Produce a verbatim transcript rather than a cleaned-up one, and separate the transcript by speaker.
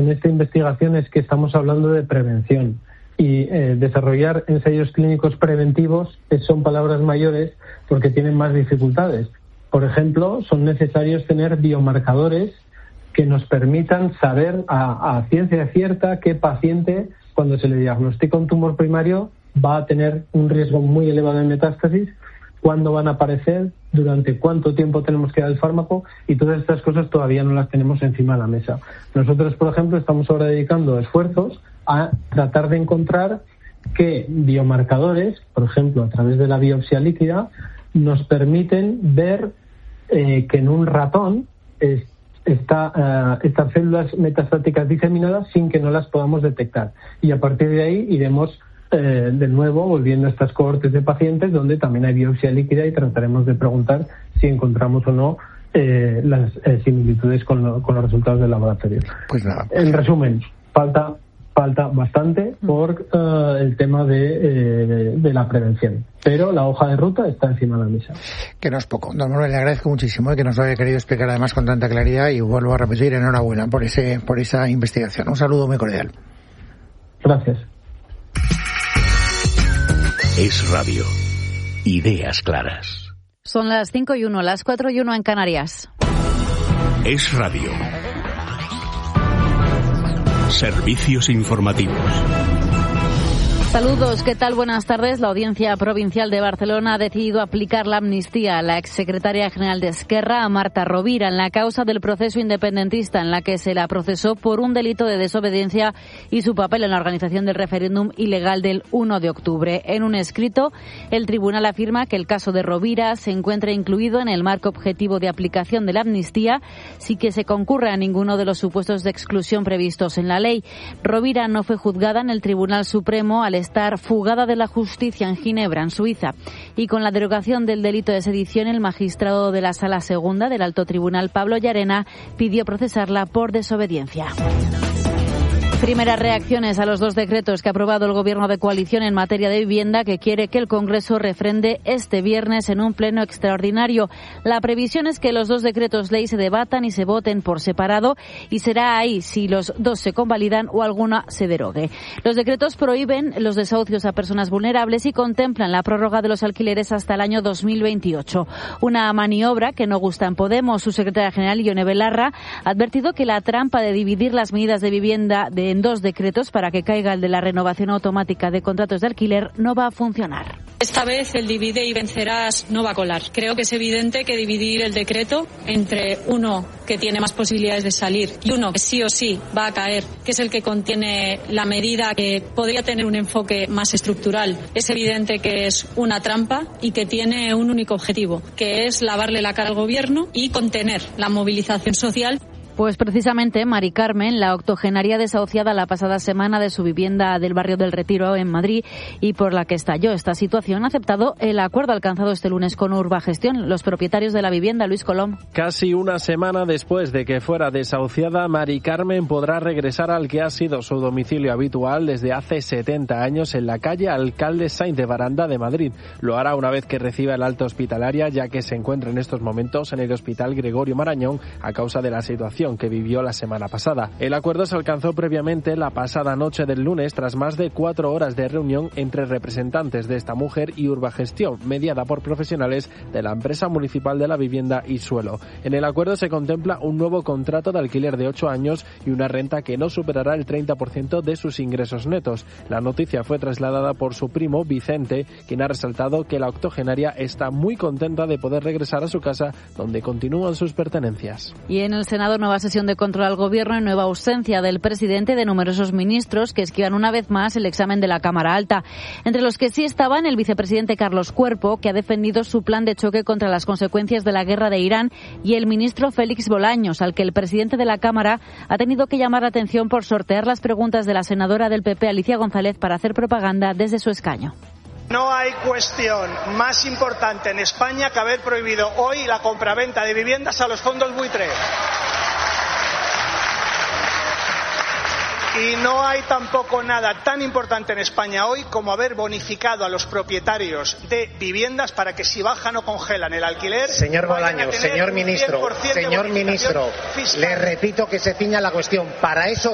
Speaker 1: en esta investigación es que estamos hablando de prevención y eh, desarrollar ensayos clínicos preventivos son palabras mayores porque tienen más dificultades. Por ejemplo, son necesarios tener biomarcadores que nos permitan saber a, a ciencia cierta qué paciente, cuando se le diagnostica un tumor primario, va a tener un riesgo muy elevado de metástasis, cuándo van a aparecer, durante cuánto tiempo tenemos que dar el fármaco, y todas estas cosas todavía no las tenemos encima de la mesa. Nosotros, por ejemplo, estamos ahora dedicando esfuerzos a tratar de encontrar qué biomarcadores, por ejemplo, a través de la biopsia líquida, nos permiten ver eh, que en un ratón es, está, uh, estas células metastáticas diseminadas sin que no las podamos detectar. Y a partir de ahí iremos Eh, de nuevo volviendo a estas cohortes de pacientes donde también hay biopsia líquida y trataremos de preguntar si encontramos o no eh, las eh, similitudes con, lo, con los resultados del laboratorio.
Speaker 2: Pues nada.
Speaker 1: En resumen, falta falta bastante por uh, el tema de, eh, de la prevención, pero la hoja de ruta está encima de la mesa.
Speaker 2: Que no es poco. Don Manuel, le agradezco muchísimo eh, que nos lo haya querido explicar además con tanta claridad, y vuelvo a repetir, enhorabuena por ese por esa investigación. Un saludo muy cordial.
Speaker 1: Gracias.
Speaker 3: Es Radio. Ideas claras.
Speaker 4: Son las cinco y uno, las cuatro y uno en Canarias.
Speaker 3: Es Radio. Servicios informativos.
Speaker 4: Saludos, ¿qué tal? Buenas tardes. La Audiencia Provincial de Barcelona ha decidido aplicar la amnistía a la exsecretaria general de Esquerra, a Marta Rovira, en la causa del proceso independentista en la que se la procesó por un delito de desobediencia y su papel en la organización del referéndum ilegal del uno de octubre. En un escrito, el tribunal afirma que el caso de Rovira se encuentra incluido en el marco objetivo de aplicación de la amnistía sin que se concurra a ninguno de los supuestos de exclusión previstos en la ley. Rovira no fue juzgada en el Tribunal Supremo al estar fugada de la justicia en Ginebra, en Suiza. Y con la derogación del delito de sedición, el magistrado de la Sala Segunda del Alto Tribunal, Pablo Llarena, pidió procesarla por desobediencia. Primeras reacciones a los dos decretos que ha aprobado el Gobierno de coalición en materia de vivienda, que quiere que el Congreso refrende este viernes en un pleno extraordinario. La previsión es que los dos decretos ley se debatan y se voten por separado, y será ahí si los dos se convalidan o alguna se derogue. Los decretos prohíben los desahucios a personas vulnerables y contemplan la prórroga de los alquileres hasta el año dos mil veintiocho. Una maniobra que no gusta en Podemos. Su secretaria general, Ione Belarra, ha advertido que la trampa de dividir las medidas de vivienda de en dos decretos para que caiga el de la renovación automática de contratos de alquiler no va a funcionar.
Speaker 5: Esta vez el divide y vencerás no va a colar. Creo que es evidente que dividir el decreto entre uno que tiene más posibilidades de salir y uno que sí o sí va a caer, que es el que contiene la medida que podría tener un enfoque más estructural, es evidente que es una trampa y que tiene un único objetivo, que es lavarle la cara al Gobierno y contener la movilización social.
Speaker 4: Pues precisamente Mari Carmen, la octogenaria desahuciada la pasada semana de su vivienda del barrio del Retiro en Madrid y por la que estalló esta situación, ha aceptado el acuerdo alcanzado este lunes con Urbagestión. Los propietarios de la vivienda, Luis Colom.
Speaker 6: Casi una semana después de que fuera desahuciada, Mari Carmen podrá regresar al que ha sido su domicilio habitual desde hace setenta años en la calle Alcalde Sainz de Baranda de Madrid. Lo hará una vez que reciba el alta hospitalaria, ya que se encuentra en estos momentos en el Hospital Gregorio Marañón a causa de la situación que vivió la semana pasada. El acuerdo se alcanzó previamente la pasada noche del lunes tras más de cuatro horas de reunión entre representantes de esta mujer y Urbagestión, mediada por profesionales de la empresa municipal de la vivienda y suelo. En el acuerdo se contempla un nuevo contrato de alquiler de ocho años y una renta que no superará el treinta por ciento de sus ingresos netos. La noticia fue trasladada por su primo Vicente, quien ha resaltado que la octogenaria está muy contenta de poder regresar a su casa, donde continúan sus pertenencias.
Speaker 4: Y en el Senado, nueva sesión de control al Gobierno y nueva ausencia del presidente y de numerosos ministros que esquivan una vez más el examen de la Cámara Alta. Entre los que sí estaban el vicepresidente Carlos Cuerpo, que ha defendido su plan de choque contra las consecuencias de la guerra de Irán, y el ministro Félix Bolaños, al que el presidente de la Cámara ha tenido que llamar la atención por sortear las preguntas de la senadora del P P, Alicia González, para hacer propaganda desde su escaño.
Speaker 7: No hay cuestión más importante en España que haber prohibido hoy la compraventa de viviendas a los fondos buitre. Y no hay tampoco nada tan importante en España hoy como haber bonificado a los propietarios de viviendas para que si bajan o congelan el alquiler...
Speaker 8: Señor Bolaños, señor ministro, señor ministro, le repito que se ciña la cuestión. Para eso